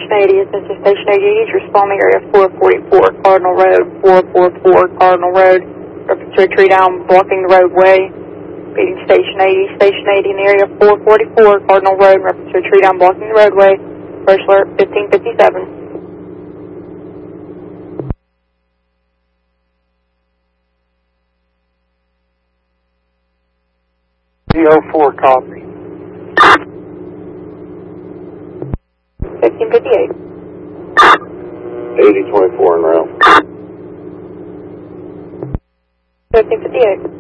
Station 80, attention Station 80, responding area 444 Cardinal Road, 444 Cardinal Road, reference to a tree down blocking the roadway. Repeating Station 80, Station 80 in the area 444 Cardinal Road, reference to a tree down blocking the roadway. First alert 1557. 04 copy. 1558. 8024 en route. 1558.